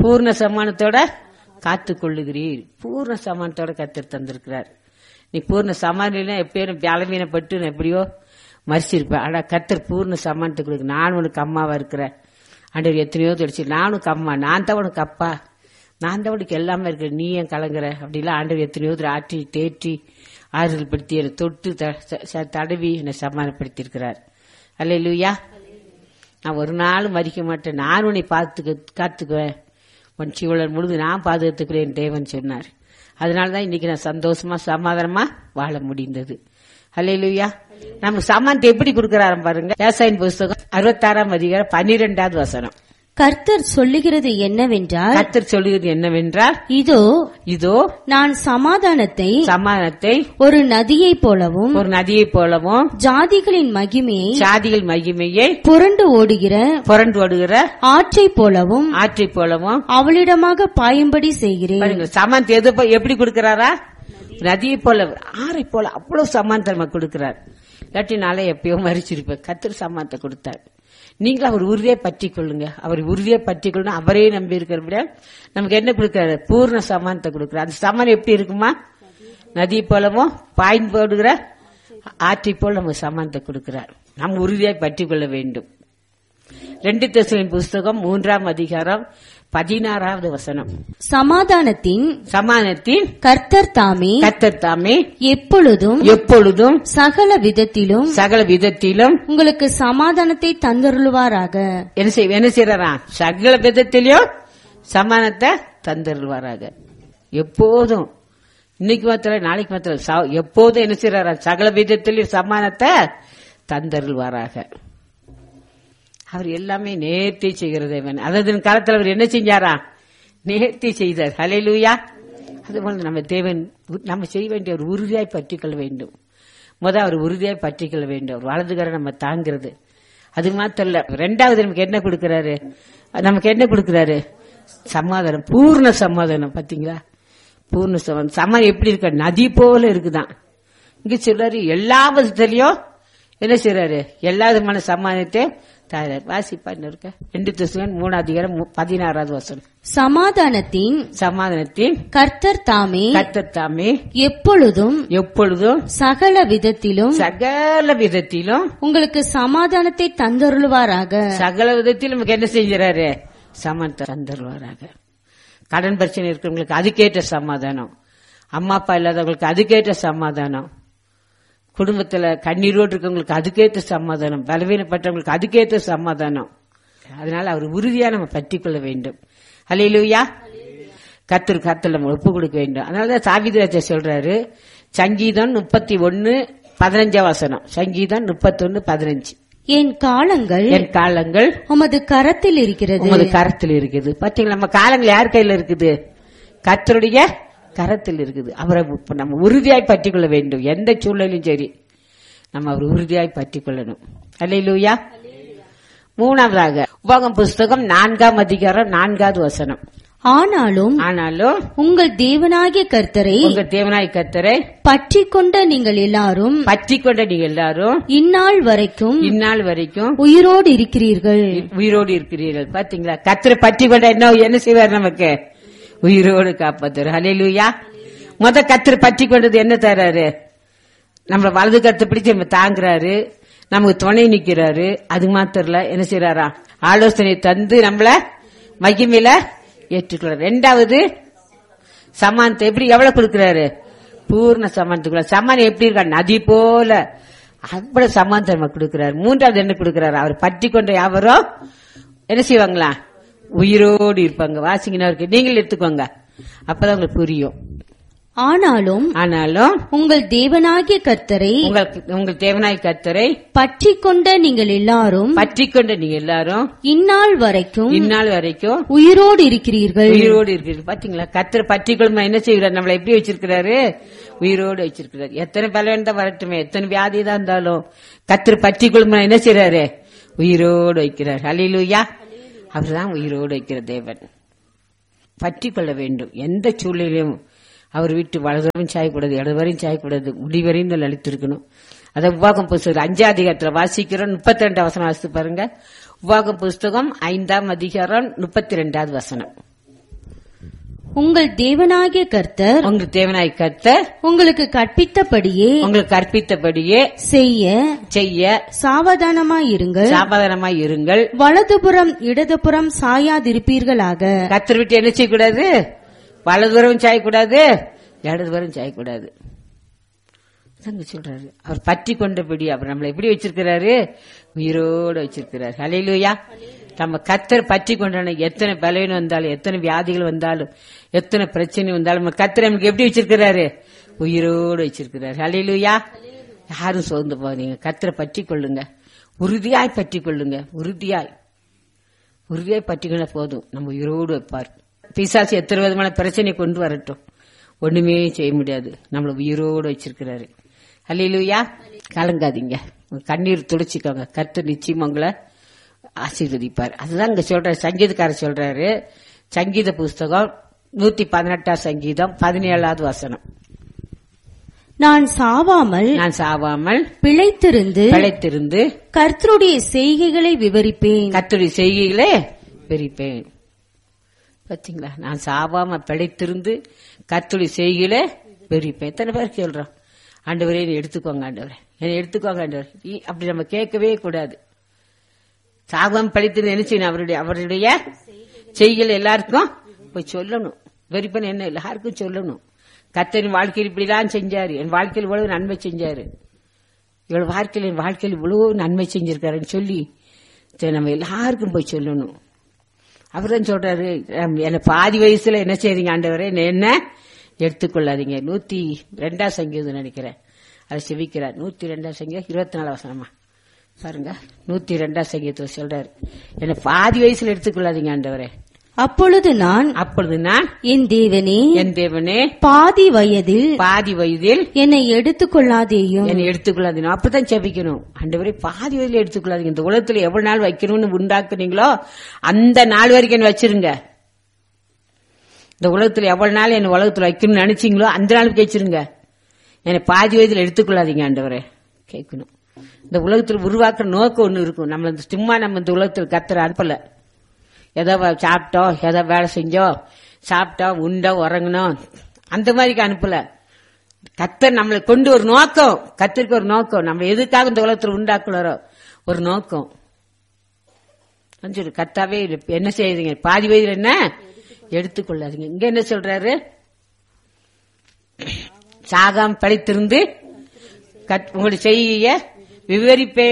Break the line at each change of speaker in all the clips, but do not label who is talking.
பூர்ண சமானத்தோட காத்து கொள்ளுகிறீர். பூர்ண சமானத்தோட கர்த்தர் தந்திருக்கிறார். நீ பூர்ண சமானில எப்பயும் பலவீனப்பட்டு எப்படியோ மறிச்சிருப்பேன். ஆனா கர்த்தர் பூர்ண சமானத்தை கொடுக்கு. நான் உனக்கு அம்மாவா இருக்கிறேன். ஆண்டவர் எத்தனையோ தெரிச்சு, நானும் அம்மா, நான் தான் உனக்கு அப்பா, நான் தான் உனக்கு எல்லாமே இருக்கிற, நீ ஏன் கலங்குற அப்படிலாம் ஆண்டவர் எத்தனையோ ஆற்றி தேற்றி ஆறுதல் படுத்தி என்னை தொட்டு தடவி என்னை சமாதானப்படுத்தி இருக்கிறார். அல்லேலூயா. நான் ஒரு நாளும் மறிக்க மாட்டேன், நான் உன்னை காத்துக்குவேன், உன் சீவலன் முழுது நான் பாதுகாத்துக்கிறேன் தேவன் சொன்னார். அதனாலதான் இன்னைக்கு நான் சந்தோஷமா சமாதானமா வாழ முடிந்தது. அல்லேலூயா. நமக்கு சமானத்தை எப்படி கொடுக்கிறாரு பாருங்க. ஏசாயின் புஸ்தகம் 66ஆம் அதிகாரம் 12வது வசனம்.
கர்த்தர் சொல்லுகிறது என்னவென்றால், இதோ நான் சமாதானத்தை ஒரு நதியைப் போலவும் ஜாதிகளின் மகிமையை புரண்டு ஓடுகிற ஆற்றைப் போலவும் அவளிடமாக பாயும்படி செய்கிறேன்.
சமானத்தை எப்படி கொடுக்கிறாரா? நதியை போல, ஆறை போல அவ்வளவு சமானத்தை நமக்கு கொடுக்கிறார். இல்லாட்டினால எப்பயோ மறிச்சிருப்பேன். கர்த்தர் சமானத்தை கொடுத்தார். நீங்களும் அவர் உறுதியை பற்றி கொள்ளுங்க. அவர் உறுதியை பற்றி கொள்ளணும். அவரே நம்பி இருக்கிற நமக்கு என்ன கொடுக்கிறாரு? பூர்ண சமானத்தை கொடுக்கிறார். அந்த சமானம் எப்படி இருக்குமா? நதி போலவும் பாய்ந்து போடுகிற ஆற்றை போல நமக்கு சமானத்தை கொடுக்கிறார். நம்ம உறுதியை பற்றி கொள்ள வேண்டும். 2 தெசலோனிக்கேயர் புஸ்தகம் 3ஆம் அதிகாரம் 16வது வசனம்.
சமாதானத்தின் கர்த்தர் தாமே எப்பொழுதும் சகல விதத்திலும் உங்களுக்கு சமாதானத்தை தந்தருள்வாராக.
என்ன செய்யறா? சகல விதத்திலும் சமாதானத்தை தந்தருள்வாராக. எப்போதும், இன்னைக்கு மாத்திரம் நாளைக்கு மாத்திரம், எப்போதும் என்ன செய்யறாரா? சகல விதத்திலும் சமாதானத்தை தந்தருள்வாராக. அவர் எல்லாமே நேர்த்தி செய்கிறது. அதாவது காலத்தில் அவர் என்ன செஞ்சாரா? நேர்த்தி செய்தார். ஹல்லேலூயா. அதுபோல நம்ம தேவன் நம்ம செய்ய வேண்டிய ஒரு உறுதியாய் பற்றிக்கொள்ள வேண்டும். அவர் உறுதியாய் பற்றிக்கொள்ள வேண்டும். ஒரு வலதுகரை நம்ம தாங்கிறது. அது மாத்திரம் இல்ல, 2வது நமக்கு என்ன கொடுக்கிறாரு? சமாதானம், பூர்ண சமாதானம். பாத்தீங்களா? பூர்ண சமாதானம். சமாதானம் எப்படி இருக்க? நதி போல இருக்குதான். இங்க சொல்றாரு எல்லா விதத்திலையும் என்ன செய்யறாரு? எல்லா விதமான சமாதானத்தை வாசிப்பா இருக்க. 2 தெசலோனிக்கேயர் 3ஆம் அதிகாரம் 16வது வசனம்.
சமாதானத்தின் கர்த்தர் தாமே எப்பொழுதும் சகல விதத்திலும் உங்களுக்கு சமாதானத்தை தந்தருள்வாராக.
சகல விதத்தில் நமக்கு என்ன செஞ்சாரு? சமாதானத்தை தந்தருள்வாராக. கடன் பிரச்சனை இருக்கிறவங்களுக்கு அதுக்கேற்ற சமாதானம், அம்மா அப்பா இல்லாதவங்களுக்கு அதுக்கேற்ற சமாதானம், குடும்பத்துல கண்ணீரோடு இருக்கவங்களுக்கு அதுக்கேற்ற சமாதானம், பலவீனப்பட்டவங்களுக்கு அதுக்கேற்ற சமாதானம். அதனால அவர் உறுதியா நம்ம பற்றிக்கொள்ள வேண்டும். அல்லேலூயா. கர்த்தர் நம்ம ஒப்பு கொடுக்க வேண்டும். அதனாலதான் தாவீது சொல்றாரு, சங்கீதம் 31:15 வசனம். சங்கீதம் 31:15.
என் காலங்கள் உமது கரத்தில் இருக்கிறது.
பாத்தீங்களா? நம்ம காலங்கள் யார் கையில இருக்குது? கர்த்தருடைய கரத்தில் இருக்குது. அவரை நம்ம உறுதியாய் பற்றிக் கொள்ள வேண்டும். எந்த சூழ்நிலையும் சரி நம்ம அவர் உறுதியாய் பற்றிக் கொள்ளணும். அல்லேலூயா. 3வது உபாகமம் புஸ்தகம் 4ஆம் அதிகாரம் 4வது வசனம்.
ஆனாலும் உங்கள் தேவனாகிய கர்த்தரை பற்றிக் கொண்ட நீங்கள் எல்லாரும் இந்நாள் வரைக்கும் உயிரோடு இருக்கிறீர்கள்.
பாத்தீங்களா? கர்த்தரை பற்றி கொண்ட என்ன செய்வார்? நமக்கு உயிரோடு காப்பாத்துறாரு. ஹல்லேலூயா. கர்த்தர் பற்றி கொண்டது என்ன தர்றாரு? நம்ம வலது கருத்தை பிடிச்சு நம்ம தாங்குறாரு, நமக்கு துணை நிக்கிறாரு. அது மாத்திரல, என்ன செய்யறாரா? ஆலோசனை தந்து நம்மள மகிமையில ஏற்றுக்கிறார். 2வது சமானத்தை எவ்வளவு கொடுக்கிறாரு? பூர்ண சமானத்துக்குள்ள. சமானம் எப்படி இருக்கா? நதி போல அவ்வளவு சமானத்தை நம்ம கொடுக்கிறாரு. 3வது என்ன கொடுக்கிறாரு? அவர் பற்றி கொண்ட யாவரோ என்ன செய்வாங்களா? உயிரோடு இருப்பாங்க. வாசிங்கன்னா இருக்கு, நீங்கள் எடுத்துக்கோங்க, அப்பதான் உங்களுக்கு புரியும்.
ஆனாலும் உங்கள் தேவனாகிய கர்த்தரை பற்றிக் கொண்ட நீங்கள் எல்லாரும் இந்நாள் வரைக்கும் உயிரோடு இருக்கிறீர்கள்.
பாத்தீங்களா? கர்த்தரை பற்றிக்கொள்ளும் என்ன செய்கிறார்? நம்மளை எப்படி வச்சிருக்கிறாரு? உயிரோடு வச்சிருக்கிறார். எத்தனை பலவீனத்தை வரட்டுமே, எத்தனை வியாதி தான் இருந்தாலும் கர்த்தரை பற்றிக்கொள்ளும் என்ன செய்யறாரு? உயிரோடு வைக்கிறார். ஹல்லேலூயா. அவர்தான் உயிரோடு வைக்கிற தேவன். பற்றி கொள்ள வேண்டும். எந்த சூழ்நிலையும் அவர் வீட்டு வலதுவரையும் சாயக்கூடாது, இடதுவரையும் சாயக்கூடாது, முடிவரையும் அழித்திருக்கணும். அதை உபாகமம் புஸ்தகம் 5ஆம் அதிகாரத்தில் வாசிக்கிறோம். 32 வசனம் வாசித்து பாருங்க. உபாகமம் புஸ்தகம் 5ஆம் அதிகாரம் 32வது வசனம்.
உங்கள் தேவனாகிய கர்த்தர் உங்களுக்கு கற்பித்தபடியே செய்ய சாவதானமாயிருங்கள். வலதுபுறம் இடதுபுறம் சாயாதிருப்பீர்களாக.
கர்த்தர் விட்டு என்ன செய்யக்கூடாது? வலதுபுறம் சாயக்கூடாது, இடதுபுறம் சாயக்கூடாது சொல்றாரு. அவர் பற்றி கொண்டபடி அவர் நம்மளை எப்படி வச்சிருக்கிறாரு? உயிரோடு வச்சிருக்கிறார். ஹல்லேலூயா. நம்ம கர்த்தர் பற்றி கொண்டான எத்தனை பலவீனம் வந்தாலும், எத்தனை வியாதிகள் வந்தாலும், எத்தனை பிரச்சனை வந்தாலும், நம்ம கர்த்தர் நமக்கு எப்படி வச்சிருக்கிறாரு? உயிரோடு வச்சிருக்கிறாரு. ஹல்லேலூயா. யாரும் சோர்ந்து போறீங்க, கர்த்தரை பற்றி கொள்ளுங்க, உறுதியாய் பற்றி கொள்ளுங்க. உறுதியாய் பற்றி கொள்ள போதும், நம்ம உயிரோடு வைப்பார். பிசாசு எத்தனை விதமான பிரச்சனை கொண்டு வரட்டும், ஒண்ணுமே செய்ய முடியாது. நம்மள உயிரோடு வச்சிருக்கிறாரு. ஹல்லேலூயா. கலங்காதீங்க, கண்ணீர் துடைச்சிக்கோங்க. கர்த்தர் நிச்சயம் உங்களை ஆசீர்வதிப்பார். அதுதான் இங்க சொல்ற சங்கீதக்காரர் சொல்றாரு. சங்கீத புஸ்தகம் 118 சங்கீதம் 17வது வசனம்.
நான் சாவாமல் பிழைத்திருந்து கர்த்தருடைய செய்கைகளை விவரிப்பேன்.
பாத்தீங்களா? நான் சாவாம பிழைத்திருந்து கர்த்தருடைய செய்கைகளை விவரிப்பேன். எத்தனை பேர் சொல்றோம், ஆண்டவரே என்னை எடுத்துக்கோங்க, ஆண்டவரே என்னை எடுத்துக்கோங்க ஆண்டவர். அப்படி நம்ம கேட்கவே கூடாது. சாகாம பிழைத்திருந்து என்ன செய்யணும்? அவருடைய செய்கைகள் எல்லாருக்கும் போய் சொல்லணும். விவரிப்பேன் என்ன எல்லாருக்கும் சொல்லணும். கர்த்தரின் வாழ்க்கையில் இப்படிதான் செஞ்சாரு, என் வாழ்க்கையில் இவ்வளவு நன்மை செஞ்சாரு, என் வாழ்க்கையில் இவ்வளவு நன்மை செஞ்சிருக்காருன்னு சொல்லி நம்ம எல்லாருக்கும் போய் சொல்லணும். அவர்தான் சொல்றாரு, என்ன பாதி வயசுல என்ன செய்றீங்க ஆண்டவரே, என்ன எடுத்துக்கொள்ளாதீங்க. 102 சங்கீதம் நினைக்கிறேன், அதை செவிக்கிறார். 102 சங்கீதம் 24 வசனமா பாருங்க. 102 சங்கீதத்தை சொல்றாரு, என்ன பாதி வயசுல எடுத்துக்கொள்ளாதீங்க ஆண்டவரே.
அப்பொழுது நான் என் தேவனே பாதி வயதில் என்னை எடுத்துக்கொள்ளாதேயும்.
அப்படித்தான் செபிக்கணும். ஆண்டவரே பாதி வயதில் எடுத்துக்கொள்ளாதீங்க. இந்த உலகத்துல எவ்வளவு நாள் வைக்கணும்னு உண்டாக்குனீங்களோ அந்த நாள் வரைக்கும் என்ன வச்சிருங்க. இந்த உலகத்துல எவ்வளவு நாள் என்ன உலகத்துல வைக்கணும்னு நினைச்சீங்களோ அந்த நாளுக்கு வச்சிருங்க. என்னை பாதி வயதில் எடுத்துக்கொள்ளாதீங்க ஆண்டவரே கேட்கணும். இந்த உலகத்துல உருவாக்குற நோக்கம் ஒண்ணு இருக்கும். நம்ம சும்மா நம்ம இந்த உலகத்துல கர்த்தர் அனுப்பல. ஏதோ சாப்பிட்டோம், ஏதோ வேலை செஞ்சோம், சாப்பிட்டோம், உண்டோம், உறங்கணும், அந்த மாதிரி அனுப்பல. கர்த்தர் நம்மளை கொண்டு ஒரு நோக்கம், கர்த்தருக்கு ஒரு நோக்கம், நம்ம எதுக்காக இந்த உலகத்தில் உண்டாக்குறாரோ ஒரு நோக்கம். கர்த்தாவே என்ன செய்யுறீங்க, பாதி வயதில் என்ன எடுத்துக்கொள்ளாதீங்க. இங்க என்ன சொல்றாரு, சாகாம பிழைத்திருந்து உங்களுடைய செய்ய விவரிப்பே.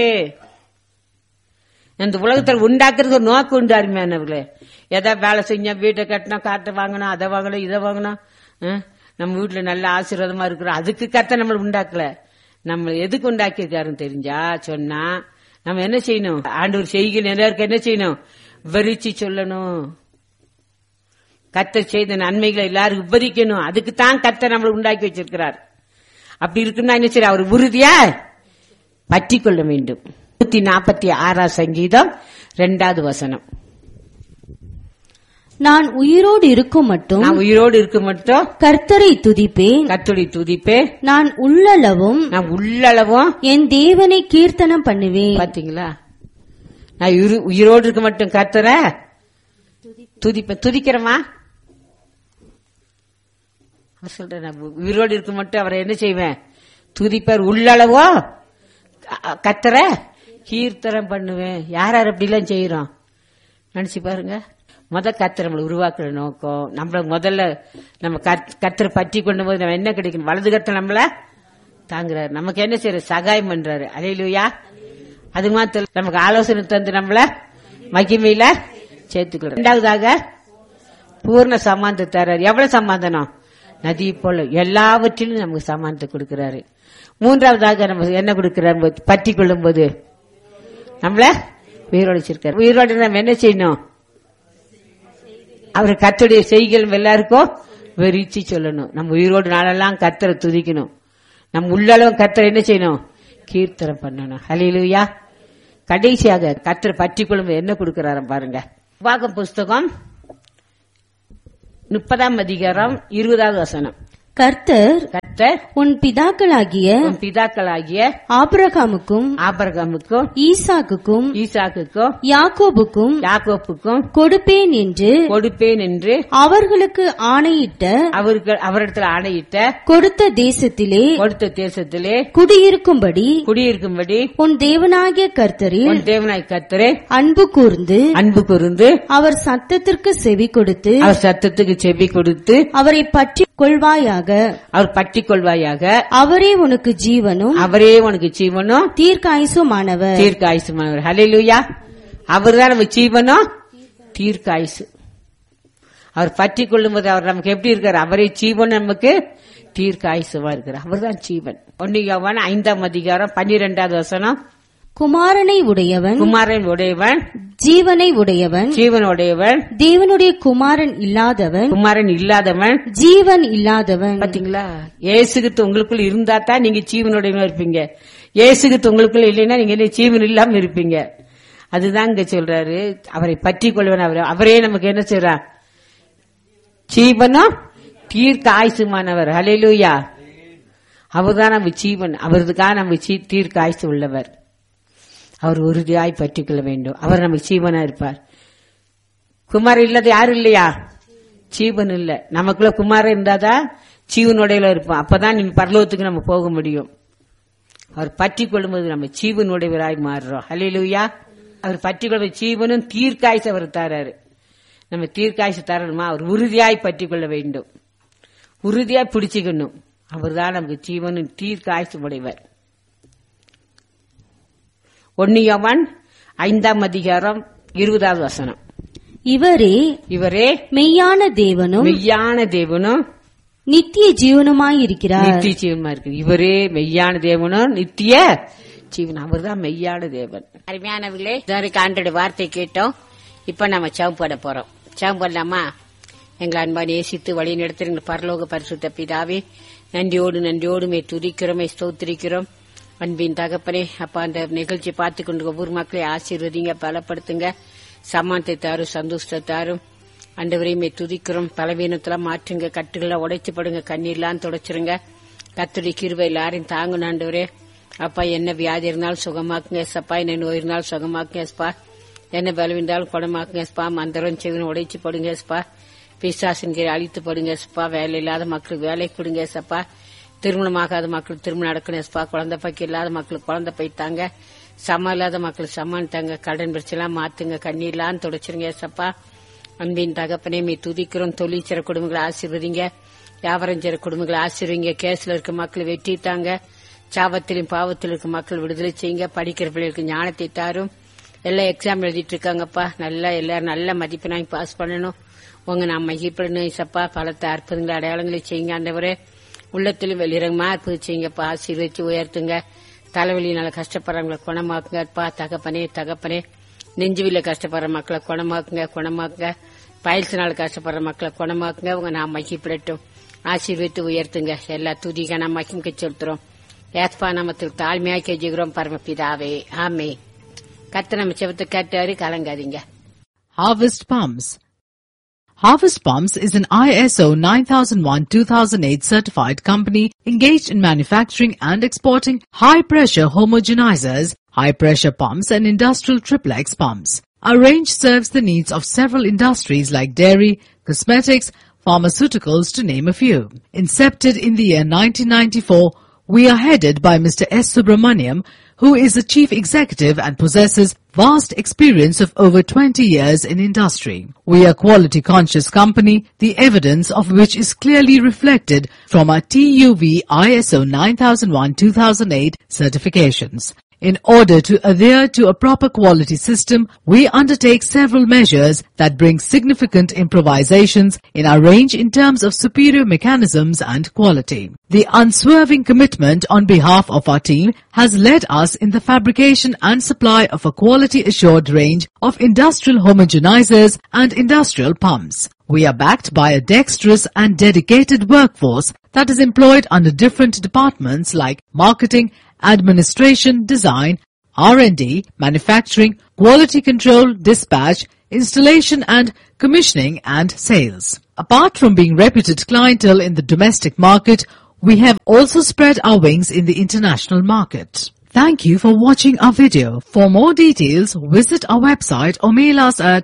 இந்த உலகத்தில் உண்டாக்குறது ஒரு நோக்கம் உண்டு அருமையானவர்களே. ஏதாவது வேலை செஞ்சோம், வீட்டை கட்டினோம், காட்டை வாங்கணும், அதை வாங்கணும், இதை வாங்கணும், நம்ம வீட்டுல நல்ல ஆசீர்வாதமா இருக்கிறோம், அதுக்கு கர்த்தர் நம்மளை உண்டாக்கல. நம்ம எதுக்கு உண்டாக்கியிருக்காருன்னு தெரிஞ்சா சொன்னா நம்ம என்ன செய்யணும், ஆண்டவர் செய்கிற எல்லாருக்கும் என்ன செய்யணும், விவரிச்சு சொல்லணும். கர்த்தர் செய்த நன்மைகளை எல்லாரும் விவரிக்கணும். அதுக்கு தான் கர்த்தர் நம்மளை உண்டாக்கி வச்சிருக்கிறார். அப்படி இருக்குன்னா என்ன செய்ய, அவர் உறுதியா பற்றி கொள்ள வேண்டும். 146 சங்கீதம் 2வது வசனம்.
நான் உயிரோடு இருக்கும் மட்டும் கர்த்தரை துதிப்பேன். நான் உள்ளளவும் என் தேவனை கீர்த்தனம் பண்ணுவேன்.
பாத்தீங்களா, நான் உயிரோடு இருக்க மட்டும் கர்த்தரை துதிப்பேன். துதிக்கிறமா சொல்றேன், நான் உயிரோடு இருக்க மட்டும் அவரை என்ன செய்வேன், துதிப்பார். உள்ளளவோ கர்த்தரை கீர்த்தனம் பண்ணுவேன். யார் அப்படிலாம் செய்யறோம் நினைச்சு பாருங்க. கர்த்தர் நம்மளை உருவாக்குற நோக்கம், நம்மள முதல்ல நம்ம கர்த்தரை பற்றி கொண்டு போது நம்ம என்ன கிடைக்கணும், வலது கர்த்தர் நம்மள தாங்குறாரு, நமக்கு என்ன செய்யற சகாயம் பண்றாரு. அல்லேலூயா. அது மாத்திரம் நமக்கு ஆலோசனை தந்து நம்மள மகிமையில சேர்த்துக்கிறோம். 2வதாக பூர்ண சமாதானம் தர்றாரு. எவ்வளவு சமாதானம், நதி போல எல்லாவற்றிலும் நமக்கு சமாதானத்தை கொடுக்கிறாரு. 3வதாக நம்ம என்ன கொடுக்கிறார், பற்றி கொள்ளும் போது நம்மள உயிரோடு வச்சிருக்காரு. உயிரோடு நம்ம என்ன செய்யணும், அவர் கர்த்தருடைய செய்கைகள் எல்லாருக்கும் விரிச்சு சொல்லணும். நம்ம உயிரோடு நாளெல்லாம் கர்த்தரை துதிக்கணும். நம்ம உள்ளளவும் கர்த்தரை என்ன செய்யணும், கீர்த்தனம் பண்ணணும். ஹல்லேலூயா. கடைசியாக கர்த்தரை பற்றி கொள்ளும் என்ன கொடுக்கிறாரு பாருங்க. உபாகம் புஸ்தகம் 30ஆம் அதிகாரம் 20வது வசனம்.
கர்த்தர்
வாக்குத்தத்தத்தை
உன் பிதாக்களாகிய ஆபிரகாமுக்கும் ஈசாக்குக்கும் யாக்கோபுக்கும் கொடுப்பேன் என்று அவர்களுக்கு
அவரிடத்தில் ஆணையிட்ட
கொடுத்த தேசத்திலே குடியிருக்கும்படி உன் தேவனாகிய கர்த்தரே அன்பு கூர்ந்து அவர் சத்தத்திற்கு செவி கொடுத்து அவரை பற்றிக் கொள்வாயாக அவரே உனக்கு ஜீவனும் தீர்க்காயுசுமானவர்.
ஹல்லேலூயா. அவர்தான் நமக்கு ஜீவனும் தீர்க்காயுசு. அவர் பற்றி கொள்ளும் போது அவர் நமக்கு எப்படி இருக்காரு? அவரே ஜீவன், நமக்கு தீர்க்காயுசுவா இருக்கிறார். அவர்தான் ஜீவன். 1 யோவான் 5ஆம் அதிகாரம் 12வது வசனம்.
குமாரனை உடையவன் ஜீவனை உடையவன் தேவனுடைய குமாரன் இல்லாதவன் ஜீவன் இல்லாதவன்.
பாத்தீங்களா? இயேசுகிறிஸ்து உங்களுக்குள் இருந்தா தான் நீங்க ஜீவனுடையவா இருப்பீங்க. இயேசுகிறிஸ்து உங்களுக்குள்ள இல்லைன்னா நீங்க ஜீவன் இல்லாம இருப்பீங்க. அதுதான் இங்க சொல்றாரு. அவரை பற்றி கொள்வன் அவரே நமக்கு என்ன செய்றார்? ஜீவனும் தீர்க்க ஆயுசுமானவர். ஹல்லேலூயா. அவர்தான் நம்ம ஜீவன். அவருக்காக நம்ம தீர்க்க ஆயுசு உள்ளவர். அவர் உறுதியாய் பற்றி கொள்ள வேண்டும். அவர் நமக்கு ஜீவனா இருப்பார். குமாரன் இல்லாத யாரும் இல்லையா? ஜீவன் இல்ல. நமக்குள்ள குமாரன் இருந்தாதான் ஜீவனுடையில இருப்போம். அப்பதான் நீங்க பரலோகத்துக்கு நம்ம போக முடியும். அவர் பற்றி கொள்ளும்போது நம்ம ஜீவனுடையவராய் மாறுறோம். ஹல்லேலூயா. அவர் பற்றி கொள்ள ஜீவனும் தீர்க்காய்ச்சி அவர் தராரு. நம்ம தீர்க்காய்ச்சி தரணுமா? அவர் உறுதியாய் பற்றி கொள்ள வேண்டும். உறுதியாய் பிடிச்சுக்கணும். அவர் தான் நமக்கு ஜீவனும் தீர்க்காய்ச்சி உடையவர். 1 யோவான் 5ஆம் அதிகாரம் 20வது வசனம்.
இவரே மெய்யான தேவனும் நித்திய ஜீவனுமாயிருக்கிறார்.
இவரே மெய்யான தேவனும் நித்திய ஜீவன். அவர் தான் மெய்யான தேவன். அருமையானவர்களே, ஆண்டோட வார்த்தை கேட்டோம். இப்ப நம்ம ஜெபம் பண்ண போறோம். ஜெபம் பண்ணலாமா? எங்களை அன்பா நேசித்து வழி நடத்துகிற பரலோக பரிசுத்த பிதாவே, நன்றியோடு துதிக்கிறோம், ஸ்தோத்திரிக்கிறோம். அன்பின் தகப்பனே, அப்பா, அந்த நிகழ்ச்சி பார்த்து கொண்டு ஒவ்வொரு மக்களை ஆசீர்வதிங்க, பலப்படுத்துங்க, சமானத்தை தாரும், சந்தோஷத்தை தாரும். ஆண்டவரையுமே துதிக்கிறோம். பலவீனத்தெல்லாம் மாற்றுங்க, கட்டுகளை உடைச்சு படுங்க, கண்ணீர்லாம் துடைச்சிருங்க. கர்த்தருடைய கிருபை எல்லாரையும் தாங்கணும் ஆண்டவரே. அப்பா, என்ன வியாதி இருந்தாலும் சுகமாக்குங்க சப்பா, என்ன நோய் இருந்தாலும் சுகமாக்குங்க ஸ்பா, என்ன பலவீனாலும் குணமாக்குங்க ஸ்பா. மந்திரம் செவினும் உடைச்சு படுங்க ஸ்பா. பிசாசின் கீழ் அழித்து படுங்க ஸ்பா. வேலை இல்லாத மக்களுக்கு வேலை கொடுங்க சப்பா. திருமணமாகாத மக்களுக்கு திருமணம் நடக்கணும் ஸ்பா. குழந்தை பைக்கு இல்லாத மக்களுக்கு குழந்தை பைத்தாங்க. சமம் இல்லாத மக்களுக்கு சமான் தாங்க. கடன் பிரச்சனை மாத்துங்க, கண்ணீர்லாம் துடைச்சிருங்க சப்பா. அன்பின் தகப்பனே, மீ துதிக்கிறோம். தொழிற்சிற குடும்பங்களை ஆசீர்வதிங்க, வியாபாரம் செய்ற குடும்பங்களை ஆசீர்வதிங்க. கேஸ்ல இருக்க மக்களை வெட்டித்தாங்க. சாபத்திலும் பாவத்தில் இருக்க மக்கள் விடுதலை செய்யுங்க. படிக்கிற பிள்ளைகளுக்கு ஞானத்தை தாரும். எல்லாம் எக்ஸாம் எழுதிட்டு இருக்காங்கப்பா. எல்லாரும் நல்ல மதிப்பெண்ணாய் பாஸ் பண்ணணும். உங்க நான் மகிப்படணும் சப்பா. பலத்தை அற்புதங்களை அடையாளங்களை செய்யுங்க ஆண்டவரே. உள்ளத்திலும் வெளிரங்கமா அற்புதம் செய்யுங்கப்பா. ஆசீர்வதிச்சு உயர்த்துங்க. தலைவலியினால கஷ்டப்படுறவங்களை குணமாக்குங்கப்பா. தகப்பனே நெஞ்சுவில கஷ்டப்படுற மக்களை குணமாக்குங்க. பயிற்சினால கஷ்டப்படுற மக்களை குணமாக்குங்க. உங்க நான் மகிப்படட்டும். ஆசீர்வதித்து உயர்த்துங்க. எல்லா துதிக நான் மகிமிக்க செலுத்துறோம். ஏஸ்பா நாமத்தில் தாழ்மையாக கெஞ்சுகிறோம் பரமபிதாவே, ஆமே. கர்த்தர் நம்ம செபத்தை கேட்டாரு, கலங்காதீங்க.
Harvest Pumps is an ISO 9001-2008 certified company engaged in manufacturing and exporting high-pressure homogenizers, high-pressure pumps and industrial triplex pumps. Our range serves the needs of several industries like dairy, cosmetics, pharmaceuticals to name a few. Incepted in the year 1994, we are headed by Mr. S. Subramaniam, who is the chief executive and possesses vast experience of over 20 years in industry. We are a quality conscious company, the evidence of which is clearly reflected from our TUV ISO 9001-2008 certifications. In order to adhere to a proper quality system, we undertake several measures that bring significant improvisations in our range in terms of superior mechanisms and quality. The unswerving commitment on behalf of our team has led us in the fabrication and supply of a quality assured range of industrial homogenizers and industrial pumps. We are backed by a dexterous and dedicated workforce that is employed under different departments like marketing, administration, design, R&D, manufacturing, quality control, dispatch, installation and commissioning and sales. Apart from being reputed clientele in the domestic market, We have also spread our wings in the international market. Thank you for watching our video. For more details, visit our website or mail us at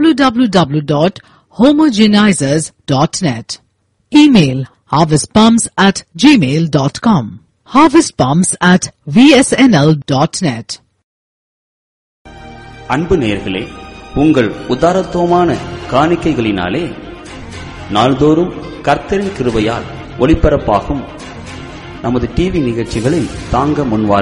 www.homogenizers.net. Email harvestpumps@gmail.com. harvestpumps@vsnl.net.
அன்பு நேயர்களே, உங்கள் உதாரத்துவமான காணிக்கைகளினாலே நாள்தோறும் கர்த்தரின் கிருபையால் ஒளிபரப்பாகும் நமது TV நிகழ்ச்சிகளில் தாங்க முன்வார்.